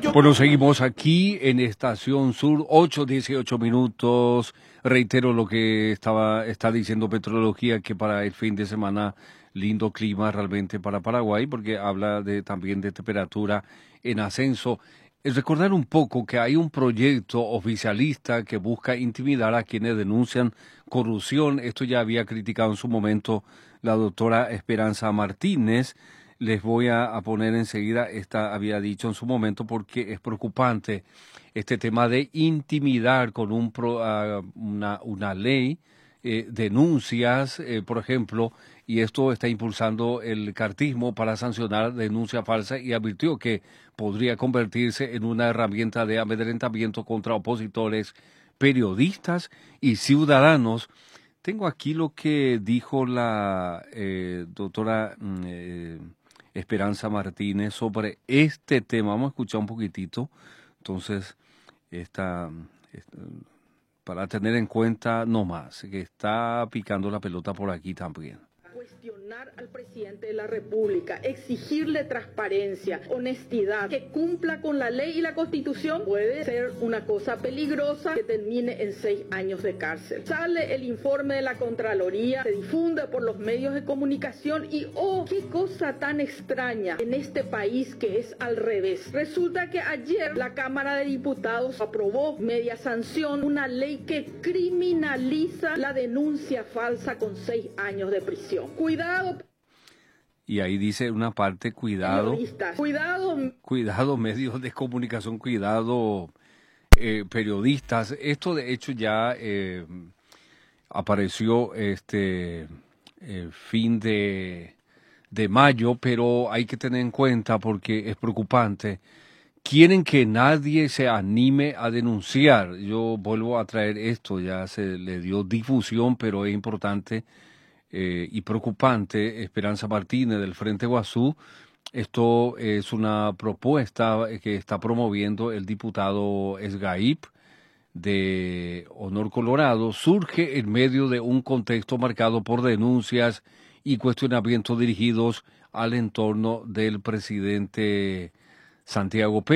Bueno, seguimos aquí en Estación Sur, 8:18. Reitero lo que está diciendo Petrología, que para el fin de semana lindo clima realmente para Paraguay, porque habla también de temperatura en ascenso. Es recordar un poco que hay un proyecto oficialista que busca intimidar a quienes denuncian corrupción. Esto ya había criticado en su momento la doctora Esperanza Martínez. Les voy a poner enseguida, esta había dicho en su momento, porque es preocupante este tema de intimidar con una ley, denuncias, por ejemplo, y esto está impulsando el cartismo para sancionar denuncia falsa, y advirtió que podría convertirse en una herramienta de amedrentamiento contra opositores, periodistas y ciudadanos. Tengo aquí lo que dijo la doctora Esperanza Martínez sobre este tema. Vamos a escuchar un poquitito. Entonces, esta, para tener en cuenta no más, que está picando la pelota por aquí también. Cuestionar al presidente de la República, exigirle transparencia, honestidad, que cumpla con la ley y la Constitución, puede ser una cosa peligrosa que termine en 6 años de cárcel. Sale el informe de la Contraloría, se difunde por los medios de comunicación y ¡oh, qué cosa tan extraña en este país que es al revés! Resulta que ayer la Cámara de Diputados aprobó media sanción una ley que criminaliza la denuncia falsa con 6 años de prisión. Cuidado. Y ahí dice una parte, cuidado, cuidado medios de comunicación, cuidado, periodistas. Esto de hecho ya apareció fin de mayo, pero hay que tener en cuenta porque es preocupante. Quieren que nadie se anime a denunciar. Yo vuelvo a traer esto, ya se le dio difusión, pero es importante y preocupante. Esperanza Martínez del Frente Guazú, esto es una propuesta que está promoviendo el diputado Esgaip de Honor Colorado, surge en medio de un contexto marcado por denuncias y cuestionamientos dirigidos al entorno del presidente Santiago Pérez.